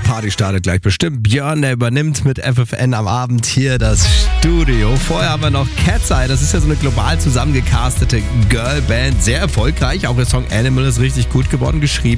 Party startet gleich bestimmt. Björn, der übernimmt mit FFN am Abend hier das Studio. Vorher haben wir noch Cat's Eye. Das ist ja so eine global zusammengecastete Girlband. Sehr erfolgreich. Auch der Song Animal ist richtig gut geworden, geschrieben